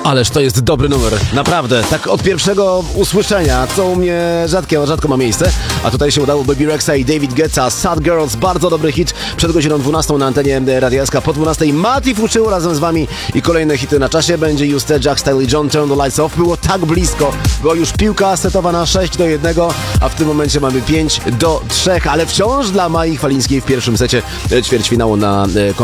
Ależ to jest dobry numer, naprawdę, tak od pierwszego usłyszenia, co u mnie rzadko ma miejsce, a tutaj się udało. Baby Rexa i David Guetta, Sad Girls, bardzo dobry hit, przed godziną 12 na antenie Radia SK, po 12 Mati Fuczyło razem z wami i kolejne hity na czasie, będzie Juste, Jack Style i John, Turn the Lights Off, było tak blisko, była już piłka setowa na 6-1, a w tym momencie mamy 5-3, ale wciąż dla Mai Chwalińskiej w pierwszym secie ćwierćfinału na